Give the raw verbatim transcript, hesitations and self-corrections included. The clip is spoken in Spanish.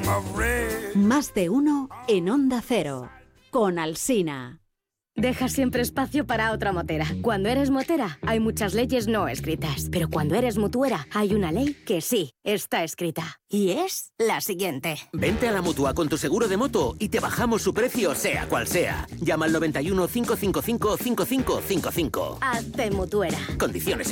Más de uno en Onda Cero, con Alsina. Deja siempre espacio para otra motera. Cuando eres motera, hay muchas leyes no escritas. Pero cuando eres mutuera, hay una ley que sí está escrita. Y es la siguiente. Vente a la Mutua con tu seguro de moto y te bajamos su precio, sea cual sea. Llama al noventa y uno, cinco cinco cinco, cinco cinco cinco cinco. Hazte mutuera. Condiciones